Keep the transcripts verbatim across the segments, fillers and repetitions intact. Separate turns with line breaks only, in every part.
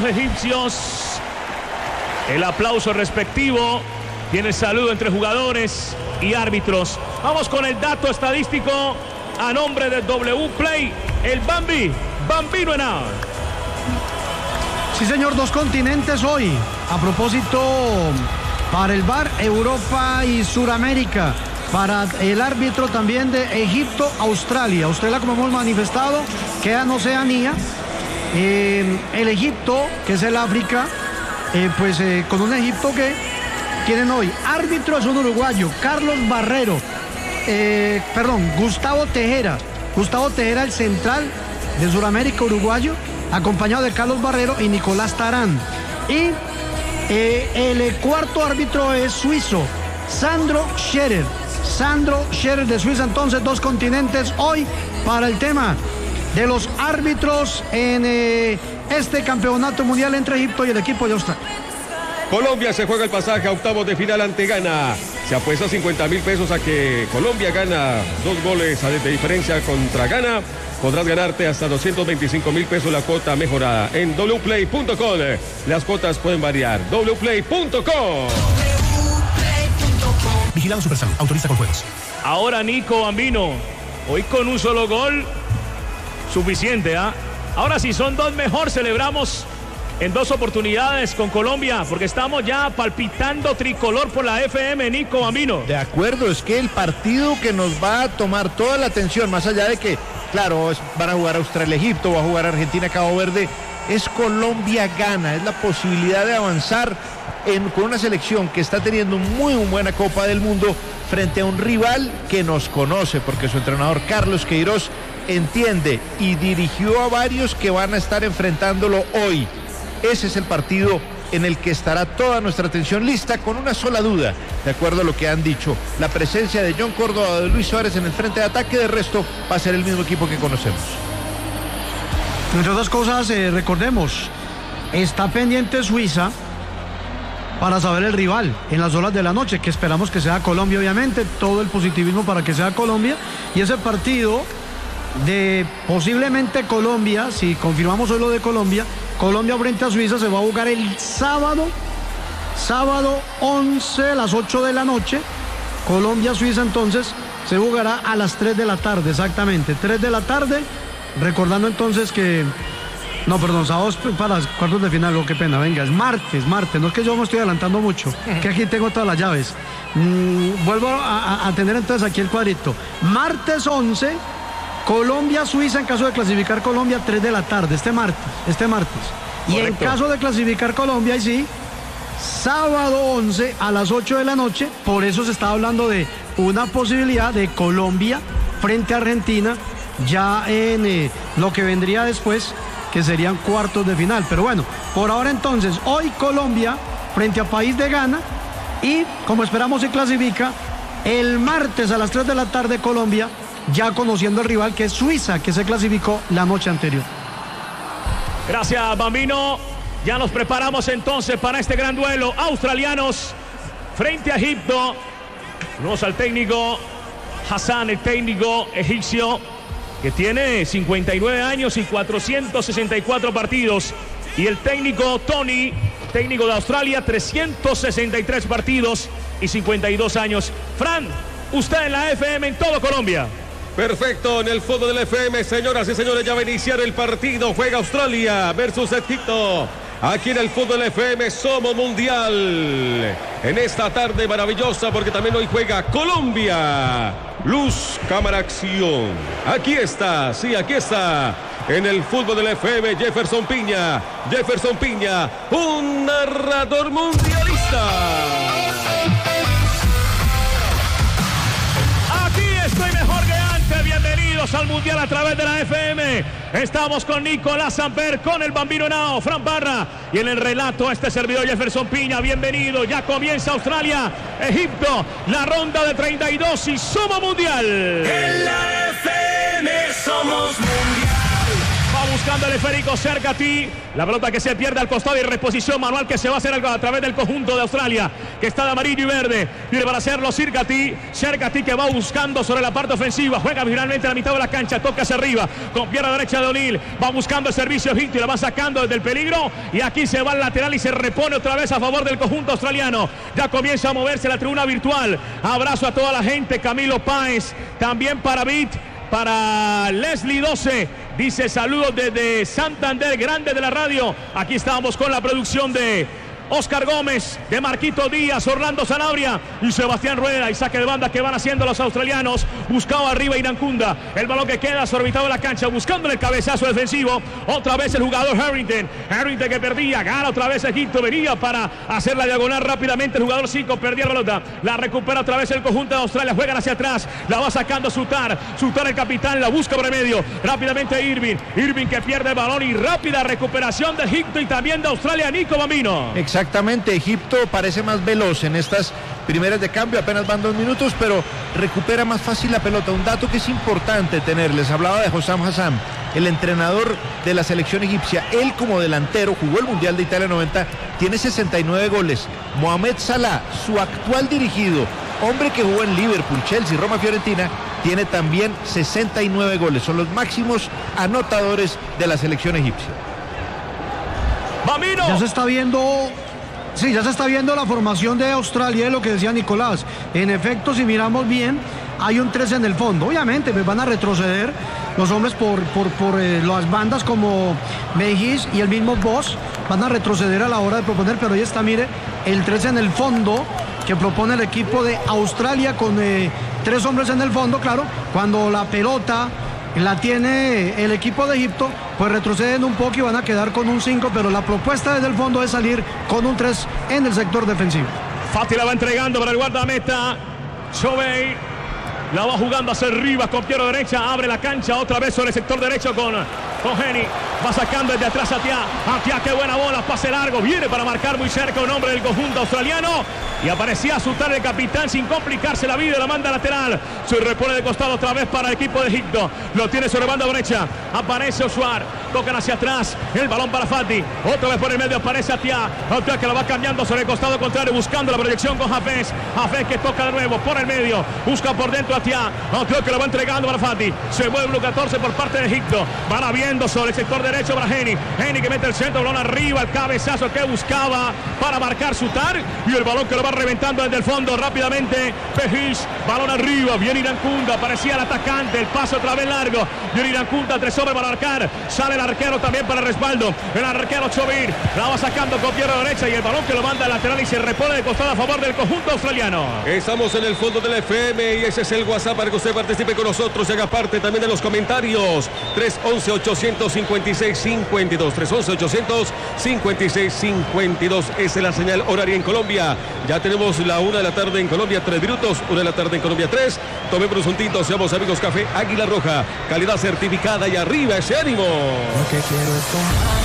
los egipcios. El aplauso respectivo. Tiene el saludo entre jugadores y árbitros. Vamos con el dato estadístico a nombre de W Play. El Bambi, Bambino Henao.
Sí, señor, dos continentes hoy. A propósito, para el V A R, Europa y Suramérica. Para el árbitro también de Egipto, Australia. Australia, como hemos manifestado, queda en Oceanía. Eh, el Egipto, que es el África, eh, pues eh, con un Egipto que tienen hoy. Árbitro es un uruguayo, Carlos Barrero. Eh, perdón, Gustavo Tejera. Gustavo Tejera, el central de Suramérica, uruguayo, acompañado de Carlos Barrero y Nicolás Tarán. Y eh, el cuarto árbitro es suizo, Sandro Scherer. Sandro Scherer de Suiza. Entonces, dos continentes hoy para el tema de los árbitros en eh, este campeonato mundial entre Egipto y el equipo de Australia.
Colombia se juega el pasaje a octavos de final ante Ghana. Se apuesta cincuenta mil pesos a que Colombia gana dos goles de diferencia contra Ghana. Podrás ganarte hasta doscientos veinticinco mil pesos la cuota mejorada en w play punto com. Las cuotas pueden variar. w play punto com.
Vigilado Supersalud. Autoriza con juegos.
Ahora Nico Bambino. Hoy con un solo gol. Suficiente, ¿ah? ¿eh? Ahora si son dos mejor, celebramos en dos oportunidades con Colombia, porque estamos ya palpitando tricolor por la F M, Nico Bambino.
De acuerdo, es que el partido que nos va a tomar toda la atención, más allá de que, claro, van a jugar Australia-Egipto, va a jugar Argentina-Cabo Verde, es Colombia-Ghana, es la posibilidad de avanzar en, con una selección que está teniendo muy buena Copa del Mundo frente a un rival que nos conoce, porque su entrenador Carlos Queiroz entiende y dirigió a varios que van a estar enfrentándolo hoy. Ese es el partido en el que estará toda nuestra atención lista, con una sola duda, de acuerdo a lo que han dicho, la presencia de John Córdoba o de Luis Suárez en el frente de ataque. De resto va a ser el mismo equipo que conocemos.
Entre otras cosas, eh, recordemos, está pendiente Suiza para saber el rival en las horas de la noche, que esperamos que sea Colombia, obviamente, todo el positivismo para que sea Colombia, y ese partido de posiblemente Colombia, si confirmamos hoy lo de Colombia, Colombia frente a Suiza se va a jugar el sábado, sábado once a las ocho de la noche. Colombia-Suiza entonces se jugará a las tres de la tarde, exactamente, tres de la tarde, recordando entonces que, no, perdón, sábado para los cuartos de final, oh, qué pena, venga, es martes, martes, no es que yo me estoy adelantando mucho, que aquí tengo todas las llaves. Mm, vuelvo a, a tener entonces aquí el cuadrito, martes once, Colombia-Suiza en caso de clasificar Colombia, tres de la tarde, este martes, este martes. Correcto. Y en caso de clasificar Colombia, y sí, sábado once a las ocho de la noche, por eso se está hablando de una posibilidad de Colombia frente a Argentina, ya en eh, lo que vendría después, que serían cuartos de final. Pero bueno, por ahora entonces, hoy Colombia frente a País de Ghana, y como esperamos se clasifica, el martes a las tres de la tarde Colombia, ya conociendo al rival que es Suiza, que se clasificó la noche anterior.
Gracias, Bambino. Ya nos preparamos entonces para este gran duelo. Australianos frente a Egipto. Vamos al técnico Hassan, el técnico egipcio, que tiene cincuenta y nueve años y cuatrocientos sesenta y cuatro partidos. Y el técnico Tony, técnico de Australia, trescientos sesenta y tres partidos y cincuenta y dos años. Fran, usted en la F M en todo Colombia.
Perfecto, en el fondo del F M, señoras y señores, ya va a iniciar el partido. Juega Australia versus Egipto. Aquí en el fútbol F M somos mundial. En esta tarde maravillosa, porque también hoy juega Colombia. Luz, cámara, acción. Aquí está, sí, aquí está. En el fútbol del F M, Jefferson Piña. Jefferson Piña, un narrador mundialista.
Estoy mejor que antes, bienvenidos al Mundial a través de la F M. Estamos con Nicolás Samper, con el Bambino Henao, Fran Barra, y en el relato este servidor Jefferson Piña. Bienvenido, ya comienza Australia, Egipto, la ronda de treinta y dos y somos mundial.
En la F M somos mundial.
Va a buscar buscando el esférico cerca a ti. La pelota que se pierde al costado y reposición manual que se va a hacer algo a través del conjunto de Australia, que está de amarillo y verde. Viene para hacerlo cerca a ti. Cerca a ti que va buscando sobre la parte ofensiva. Juega finalmente a la mitad de la cancha. Toca hacia arriba. Con pierna derecha de O'Neill. Va buscando el servicio Egipto y la va sacando desde el peligro. Y aquí se va al lateral y se repone otra vez a favor del conjunto australiano. Ya comienza a moverse la tribuna virtual. Abrazo a toda la gente. Camilo Páez. También para Bit. Para Leslie doce, dice saludos desde Santander, grande de la radio. Aquí estamos con la producción de Oscar Gómez, de Marquito Díaz, Orlando Sanabria y Sebastián Rueda. Y saque de banda que van haciendo los australianos. Buscado arriba Irankunda. El balón que queda sorbitado en la cancha, buscando el cabezazo defensivo. Otra vez el jugador Harrington. Harrington que perdía, gana otra vez Egipto. Venía para hacer la diagonal rápidamente. El jugador cinco perdía la pelota. La recupera otra vez el conjunto de Australia. Juegan hacia atrás. La va sacando Sutar. Sutar el capitán. La busca por el medio. Rápidamente Irving. Irving que pierde el balón y rápida recuperación de Egipto y también de Australia. Nico Bambino.
Exactamente, Egipto parece más veloz en estas primeras de cambio, apenas van dos minutos, pero recupera más fácil la pelota. Un dato que es importante tener, les hablaba de Hossam Hassan, el entrenador de la selección egipcia. Él como delantero jugó el Mundial de Italia noventa, tiene sesenta y nueve goles. Mohamed Salah, su actual dirigido, hombre que jugó en Liverpool, Chelsea, Roma, Fiorentina, tiene también sesenta y nueve goles. Son los máximos anotadores de la selección egipcia.
Bambino.
Ya se está viendo, sí, ya se está viendo la formación de Australia, lo que decía Nicolás. En efecto, si miramos bien, hay un tres en el fondo. Obviamente, pues van a retroceder los hombres por, por, por eh, las bandas como Mejis y el mismo Boss. Van a retroceder a la hora de proponer, pero ahí está, mire, el tres en el fondo que propone el equipo de Australia con eh, tres hombres en el fondo. Claro, cuando la pelota la tiene el equipo de Egipto, pues retroceden un poco y van a quedar con un cinco, pero la propuesta desde el fondo es salir con un tres en el sector defensivo.
Fati la va entregando para el guardameta Chovey, la va jugando hacia arriba con pierna derecha, abre la cancha otra vez sobre el sector derecho con con Geni, va sacando desde atrás a Tia, a Tia, qué buena bola, pase largo, viene para marcar muy cerca un hombre del conjunto australiano y aparecía a Sutar el capitán sin complicarse la vida, la manda lateral, se repone de costado otra vez para el equipo de Egipto, lo tiene sobre banda derecha, aparece Osuar, tocan hacia atrás, el balón para Fati, otra vez por el medio aparece a Tia, a Tia que la va cambiando sobre el costado contrario, buscando la proyección con Hafez, Hafez que toca de nuevo por el medio, busca por dentro a Tia, a Tia que la va entregando para Fati, se mueve el catorce por parte de Egipto, van viendo sobre el sector derecho para Geni, Geni que mete el centro, balón arriba, el cabezazo que buscaba para marcar Sutar y el balón que lo va reventando desde el fondo rápidamente, Pejic, balón arriba, viene Irankunda, parecía el atacante, el paso otra vez largo, viene Irankunda, tres hombres para marcar, sale el arquero también para el respaldo, el arquero Chovir, la va sacando con pierna derecha y el balón que lo manda al lateral y se repone de costado a favor del conjunto australiano.
Estamos en el fondo del F M y ese es el WhatsApp para que usted participe con nosotros y haga parte también de los comentarios. tres once, ochocientos cincuenta y seis cincuenta y dos, tres once, ochocientos cincuenta y seis cincuenta y dos, esa es la señal horaria en Colombia. Ya tenemos la una de la tarde en Colombia, tres minutos, una de la tarde en Colombia, tres. Tomémonos un tinto, seamos amigos, café Águila Roja, calidad certificada y arriba ese ánimo.
Lo que quiero es tomar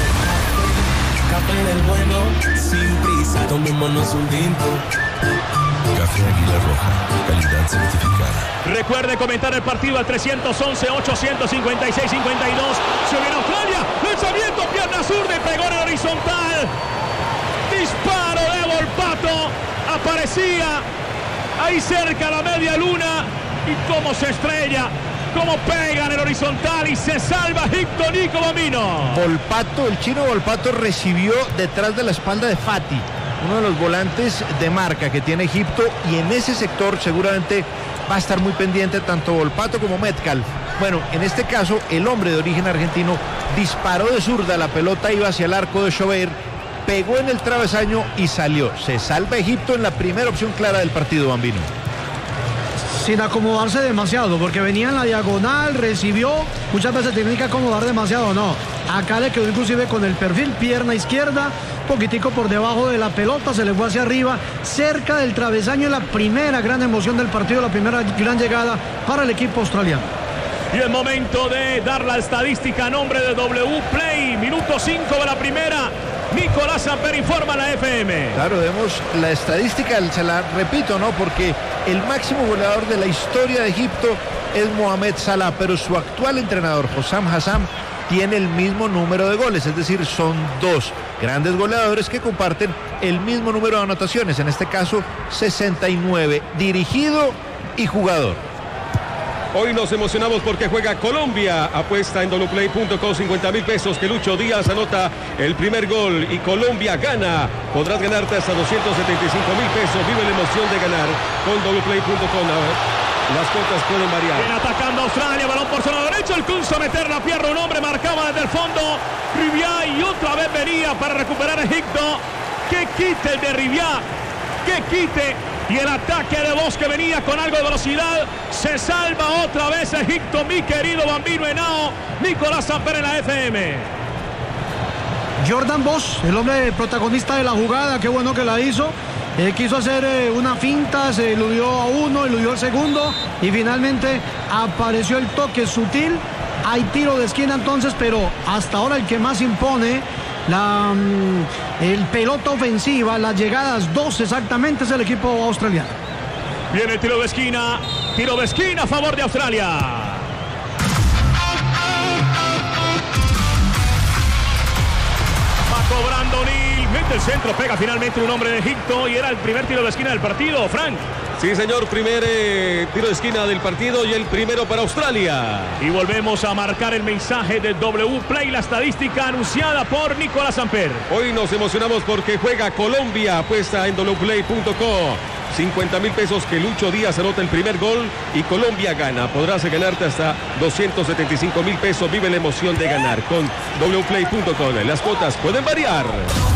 café del bueno, sin prisa, tomémonos un tinto.
Café Águila Roja, calidad certificada.
Recuerde comentar el partido al tres once, ochocientos cincuenta y seis cincuenta y dos. Se viene Australia, lanzamiento, pierna zurda y pegó en el horizontal. Disparo de Volpato, aparecía ahí cerca la media luna y cómo se estrella, cómo pega en el horizontal y se salva Egipto. Nico Bambino.
Volpato, el chino Volpato recibió detrás de la espalda de Fati, uno de los volantes de marca que tiene Egipto, y en ese sector seguramente va a estar muy pendiente tanto Volpato como Metcalf. Bueno, en este caso el hombre de origen argentino disparó de zurda, la pelota iba hacia el arco de Chovir, pegó en el travesaño y salió. Se salva Egipto en la primera opción clara del partido, Bambino.
Sin acomodarse demasiado, porque venía en la diagonal, recibió, muchas veces tiene que acomodar demasiado, no. Acá le quedó inclusive con el perfil, pierna izquierda, poquitico por debajo de la pelota, se le fue hacia arriba, cerca del travesaño, la primera gran emoción del partido, la primera gran llegada para el equipo australiano.
Y el momento de dar la estadística a nombre de W Play, minuto cinco de la primera. Nicolás Samper informa a la F M.
Claro, vemos la estadística, se la repito, ¿no? Porque el máximo goleador de la historia de Egipto es Mohamed Salah, pero su actual entrenador, Hossam Hassan, tiene el mismo número de goles, es decir, son dos grandes goleadores que comparten el mismo número de anotaciones, en este caso sesenta y nueve, dirigido y jugador.
Hoy nos emocionamos porque juega Colombia. Apuesta en wplay punto com, cincuenta mil pesos que Lucho Díaz anota el primer gol y Colombia gana. Podrás ganarte hasta doscientos setenta y cinco mil pesos. Vive la emoción de ganar con wplay punto com. Las cuotas pueden variar.
Viene atacando Australia, balón por zona derecha, alcanza a meter la pierna, un hombre marcaba desde el fondo, Riviá, y otra vez venía para recuperar a Egipto. Que quite el de Riviá, que quite, y el ataque de Bosque venía con algo de velocidad. Se salva otra vez Egipto, mi querido Bambino Henao. Nicolás Samper en la F M.
Jordan Bosch, el hombre protagonista de la jugada, qué bueno que la hizo. Eh, quiso hacer eh, una finta, se eludió a uno, eludió al segundo y finalmente apareció el toque sutil. Hay tiro de esquina entonces, pero hasta ahora el que más impone la el pelota ofensiva, las llegadas dos exactamente, es el equipo australiano.
Viene el tiro de esquina, tiro de esquina a favor de Australia. Va cobrando O'Neal, mete el centro, pega finalmente un hombre de Egipto y era el primer tiro de esquina del partido, Frank.
Sí, señor, primer eh, tiro de esquina del partido y el primero para Australia.
Y volvemos a marcar el mensaje de W Play, la estadística anunciada por Nicolás Samper.
Hoy nos emocionamos porque juega Colombia, apuesta en wplay punto com. cincuenta mil pesos que Lucho Díaz anota el primer gol y Colombia gana. Podrás ganarte hasta doscientos setenta y cinco mil pesos. Vive la emoción de ganar con wplay punto com. Las cuotas pueden variar.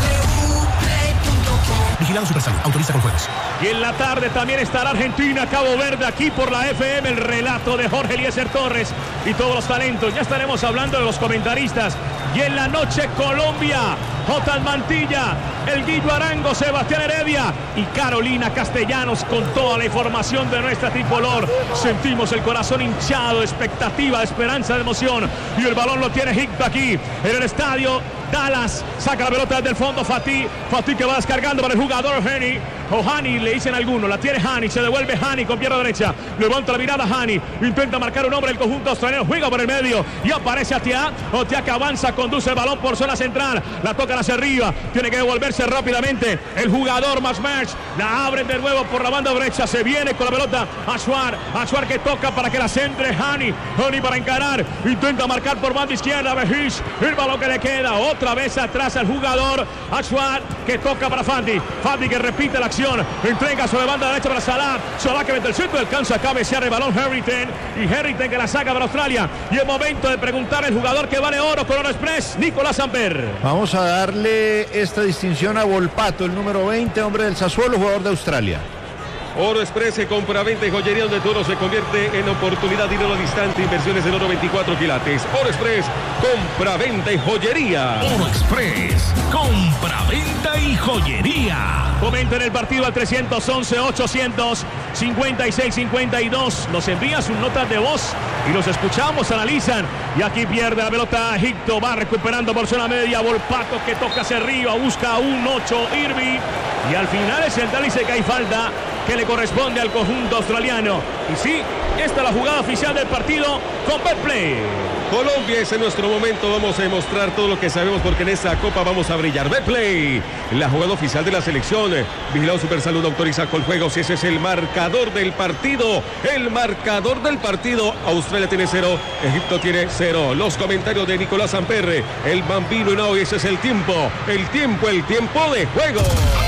Vigilado Supersalud, autoriza con juegos.
Y en la tarde también estará Argentina, Cabo Verde, aquí por la F M, el relato de Jorge Eliezer Torres y todos los talentos. Ya estaremos hablando de los comentaristas. Y en la noche Colombia, J. Mantilla, el Guillo Arango, Sebastián Heredia y Carolina Castellanos con toda la información de nuestra tricolor. Sentimos el corazón hinchado, expectativa, esperanza, de emoción. Y el balón lo tiene Egipto aquí en el estadio Dallas. Saca la pelota desde el fondo Fatih. Fatih que va descargando para el jugador Hani. O Hani, le dicen algunos. La tiene Hani. Se devuelve Hani con pierna derecha. Levanta la mirada Hani. Intenta marcar un hombre el conjunto australiano. Juega por el medio. Y aparece Atia. Otia que avanza. Conduce el balón por zona central. La tocan hacia arriba. Tiene que devolverse rápidamente. El jugador Masmerch. La abre de nuevo por la banda derecha. Se viene con la pelota Achuar. Achuar que toca para que la centre Hani. Hani para encarar. Intenta marcar por banda izquierda. Bejish. El balón que le queda. Otra vez atrás al jugador Achuar que toca para Fandi. Fandi que repite la acción. Entrega sobre banda derecha para Salah. Salah que mete el centro. Alcanza a cabecear el balón Harrington. Y Harrington que la saca para Australia. Y es momento de preguntar al jugador que vale oro con Oro Express, Nicolás Samper.
Vamos a darle esta distinción a Volpato, el número veinte, hombre del Sassuolo, jugador de Australia.
Oro Express, compra-venta y joyería donde tu oro se convierte en oportunidad, dinero distante, inversiones en oro veinticuatro quilates. Oro Express, compra-venta y joyería.
Oro Express, compra-venta y joyería.
Comenten el partido al trescientos once, ochocientos cincuenta y seis, cincuenta y dos. Nos envían sus notas de voz y los escuchamos, analizan. Y aquí pierde la pelota Egipto, va recuperando por zona media. Volpato que toca hacia arriba, busca a un ocho Irvi. Y al final el central dice que hay falta que le corresponde al conjunto australiano. Y sí, esta es la jugada oficial del partido con Betplay.
Colombia es en nuestro momento, vamos a demostrar todo lo que sabemos porque en esta copa vamos a brillar. Betplay, la jugada oficial de la selección. Vigilado Supersalud, autoriza con juegos y ese es el marcador del partido. El marcador del partido. Australia tiene cero, Egipto tiene cero. Los comentarios de Nicolás Samper, el Bambino Henao, y ese es el tiempo. El tiempo, el tiempo de juego.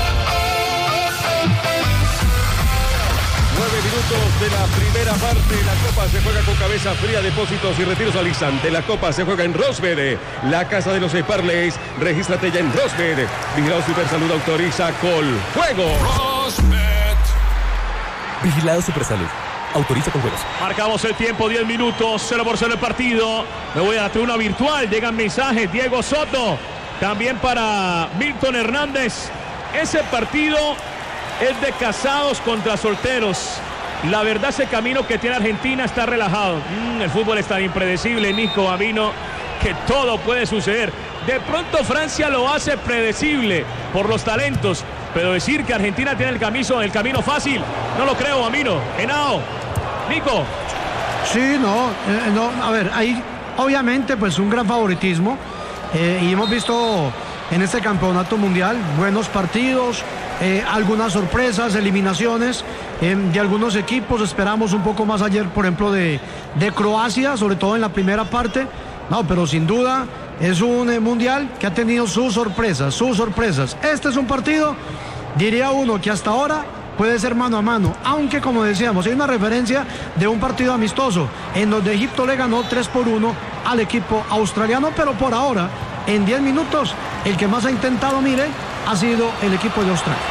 Nueve minutos de la primera parte. La Copa se juega con cabeza fría, depósitos y retiros al instante. La Copa se juega en Rosbed, la casa de los Parlays. Regístrate ya en Rosbed. Vigilado Supersalud, autoriza Col Juego.
Rosbed. Vigilado Supersalud, autoriza con juegos.
Marcamos el tiempo, diez minutos, cero por cero el partido. Me voy a la tribuna virtual. Llegan mensajes. Diego Soto. También para Milton Hernández. Ese partido es de casados contra solteros. La verdad, ese camino que tiene Argentina está relajado. Mm, el fútbol es tan impredecible, Nico Bambino, que todo puede suceder. De pronto Francia lo hace predecible por los talentos, pero decir que Argentina tiene el camino, el camino fácil, no lo creo, Bambino. Henao, Nico.
Sí, no, eh, no, a ver, hay Obviamente, pues un gran favoritismo. Eh, y hemos visto en este campeonato mundial buenos partidos, eh, algunas sorpresas, eliminaciones eh, de algunos equipos. Esperamos un poco más ayer, por ejemplo, de, de Croacia, sobre todo en la primera parte. No, pero sin duda es un eh, mundial que ha tenido sus sorpresas, sus sorpresas. Este es un partido, diría uno, que hasta ahora puede ser mano a mano, aunque como decíamos, hay una referencia de un partido amistoso en donde Egipto le ganó tres por uno al equipo australiano, pero por ahora, en diez minutos, el que más ha intentado, mire, ha sido el equipo de Australia.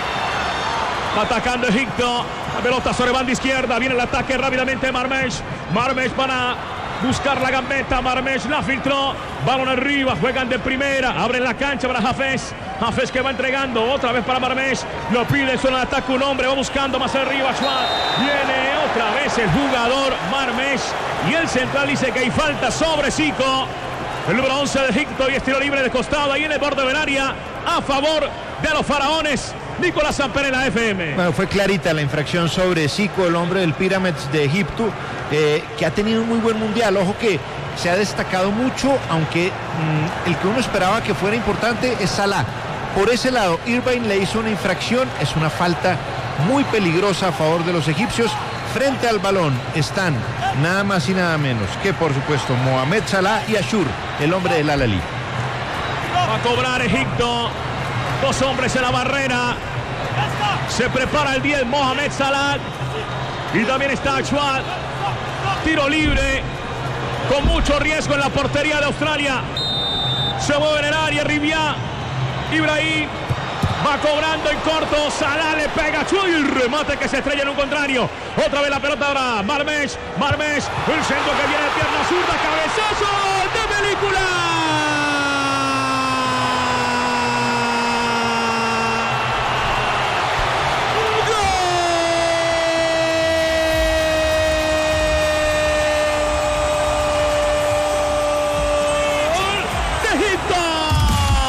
Atacando Egipto, la pelota sobre banda izquierda, viene el ataque rápidamente Marmesh, Marmesh para buscar la gambeta, Marmesh la filtró, balón arriba, juegan de primera, abren la cancha para Hafez, Hafez que va entregando, otra vez para Marmesh, lo pide solo el ataque un hombre, va buscando más arriba, Schwab, viene otra vez el jugador Marmesh, y el central dice que hay falta sobre Zico, el número once de Egipto, y estilo libre de costado, ahí en el borde del área, a favor de los faraones. Nicolás Samper en la F M.
Bueno, fue clarita la infracción sobre Zico, el hombre del Pyramids de Egipto, eh, que ha tenido un muy buen mundial. Ojo que se ha destacado mucho, aunque mmm, el que uno esperaba que fuera importante es Salah. Por ese lado, Irvine le hizo una infracción, es una falta muy peligrosa a favor de los egipcios. Frente al balón están nada más y nada menos que, por supuesto, Mohamed Salah y Ashur, el hombre del Al-Ahly.
Va a cobrar Egipto, dos hombres en la barrera. Se prepara el diez, Mohamed Salah. Y también está Ashwad. Tiro libre, con mucho riesgo en la portería de Australia. Se mueve en el área, Ribia. Ibrahim va cobrando en corto. Salah le pega a y el remate que se estrella en un contrario. Otra vez la pelota ahora. Marmesh, Marmesh. El centro que viene de pierna zurda. Cabezazo de película.